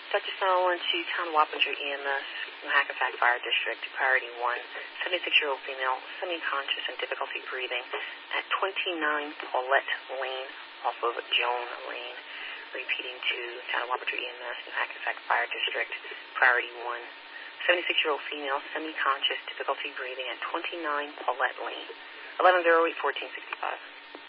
Dr. Sullivan to Town Wappinger EMS, Hackensack Fire District, Priority 1, 76-year-old female, semi-conscious and difficulty breathing at 29 Paulette Lane off of Joan Lane. Repeating to Town Wappinger EMS, Hackensack Fire District, Priority 1, 76-year-old female, semi-conscious, difficulty breathing at 29 Paulette Lane. 1108-1465.